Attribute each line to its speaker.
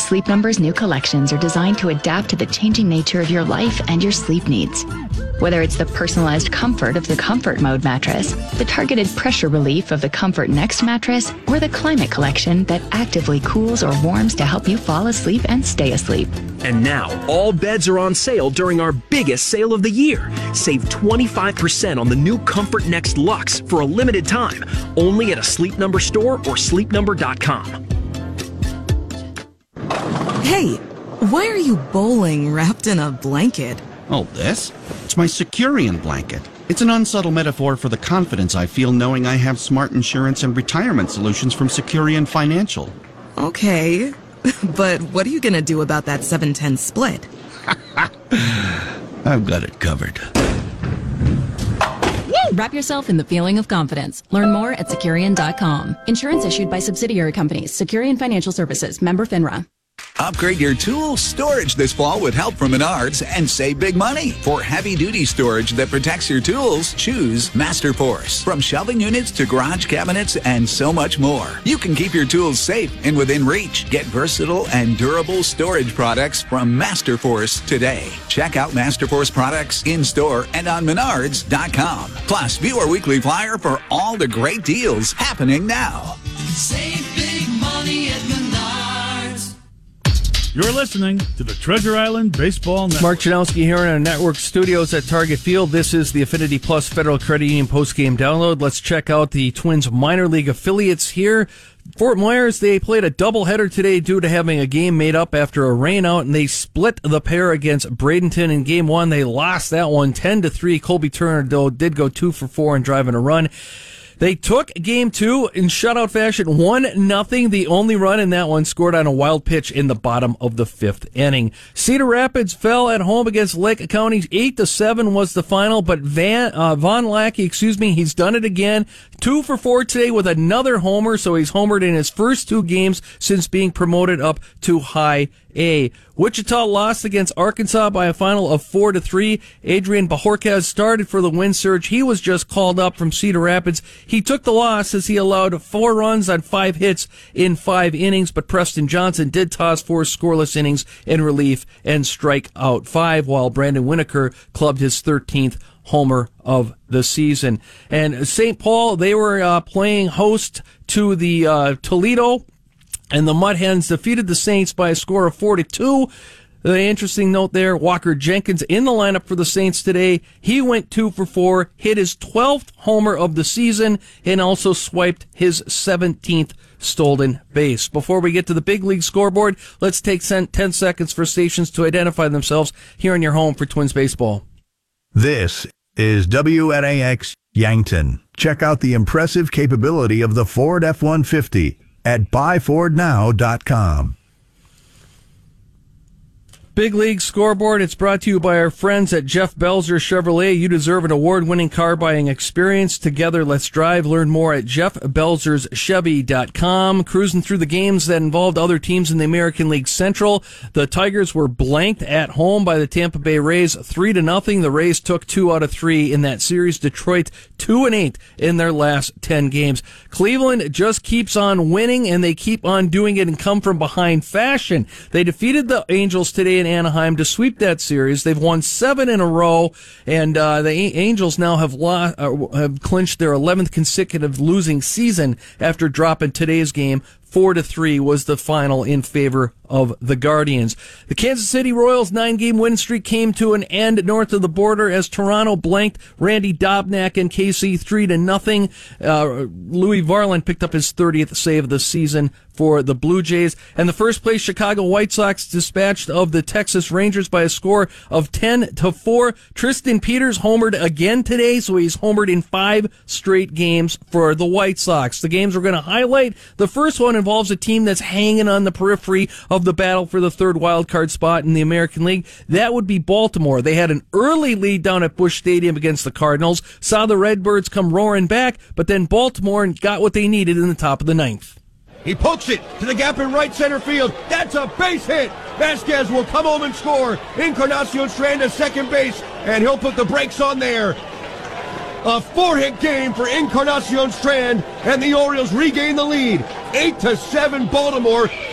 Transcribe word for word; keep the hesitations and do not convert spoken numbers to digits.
Speaker 1: Sleep Number's new collections are designed to adapt to the changing nature of your life and your sleep needs. Whether it's the personalized comfort of the Comfort Mode mattress, the targeted pressure relief of the Comfort Next mattress, or the Climate Collection that actively cools or warms to help you fall asleep and stay asleep.
Speaker 2: And now, all beds are on sale during our biggest sale of the year. Save twenty-five percent on the new Comfort Next Luxe for a limited time, only at a Sleep Number store or sleep number dot com.
Speaker 3: Hey, why are you bowling wrapped in a blanket?
Speaker 4: Oh, this? It's my Securian blanket. It's an unsubtle metaphor for the confidence I feel knowing I have smart insurance and retirement solutions from Securian Financial.
Speaker 3: Okay, but what are you going to do about that seven ten split?
Speaker 4: I've got it covered.
Speaker 5: Wrap yourself in the feeling of confidence. Learn more at Securian dot com. Insurance issued by subsidiary companies. Securian Financial Services. Member FINRA.
Speaker 6: Upgrade your tool storage this fall with help from Menards and save big money. For heavy-duty storage that protects your tools, choose MasterForce. From shelving units to garage cabinets and so much more. You can keep your tools safe and within reach. Get versatile and durable storage products from MasterForce today. Check out MasterForce products in-store and on Menards dot com. Plus, view our weekly flyer for all the great deals happening now.
Speaker 7: Save big money at Menards.
Speaker 8: You're listening to the Treasure Island Baseball Network.
Speaker 9: Mark Janowski here in our network studios at Target Field. This is the Affinity Plus Federal Credit Union postgame download. Let's check out the Twins minor league affiliates here. Fort Myers, they played a doubleheader today due to having a game made up after a rainout, and they split the pair against Bradenton in game one. They lost that one ten to three. Colby Turner, though, did go two for four and driving a run. They took game two in shutout fashion, one nothing. The only run in that one scored on a wild pitch in the bottom of the fifth inning. Cedar Rapids fell at home against Lake County. eight to seven was the final, but Van, uh, Von Lackey, excuse me, he's done it again. Two for four today with another homer, so he's homered in his first two games since being promoted up to high A. Wichita lost against Arkansas by a final of four to three. Adrian Bajorquez started for the Wind Surge. He was just called up from Cedar Rapids. He took the loss as he allowed four runs on five hits in five innings, but Preston Johnson did toss four scoreless innings in relief and strike out five, while Brandon Winokur clubbed his thirteenth homer of the season. And Saint Paul, they were uh, playing host to the uh, Toledo, and the Mud Hens defeated the Saints by a score of four to two. The interesting note there, Walker Jenkins in the lineup for the Saints today. He went two for four, hit his twelfth homer of the season, and also swiped his seventeenth stolen base. Before we get to the big league scoreboard, let's take ten seconds for stations to identify themselves here in your home for Twins baseball.
Speaker 10: This is W N A X Yankton. Check out the impressive capability of the Ford F one fifty at buy ford now dot com.
Speaker 9: Big League Scoreboard, it's brought to you by our friends at Jeff Belzer Chevrolet. You deserve an award-winning car buying experience. Together, let's drive. Learn more at jeff belzers chevy dot com. Cruising through the games that involved other teams in the American League Central. The Tigers were blanked at home by the Tampa Bay Rays, three to nothing. The Rays took two out of three in that series. Detroit, two and eight in their last ten games. Cleveland just keeps on winning, and they keep on doing it in come-from-behind fashion. They defeated the Angels today in Anaheim to sweep that series. They've won seven in a row, and uh, the A- Angels now have lost, uh, have clinched their eleventh consecutive losing season after dropping today's game. Four to three was the final in favor of the Guardians. The Kansas City Royals nine-game win streak came to an end north of the border as Toronto blanked Randy Dobnak and K C three to nothing. Uh, Louis Varland picked up his thirtieth save of the season for the Blue Jays. And the first place Chicago White Sox dispatched of the Texas Rangers by a score of ten to four. Tristan Peters homered again today, so he's homered in five straight games for the White Sox. The games we're going to highlight, the first one involves a team that's hanging on the periphery of the battle for the third wild card spot in the American League. That would be Baltimore. They had an early lead down at Busch Stadium against the Cardinals, saw the Redbirds come roaring back, but then Baltimore got what they needed in the top of the ninth.
Speaker 11: He pokes it to the gap in right center field. That's a base hit. Vasquez will come home and score. Encarnacion Strand to second base, and he'll put the brakes on there. A four-hit game for Encarnacion Strand, and the Orioles regain the lead. Eight to seven Baltimore.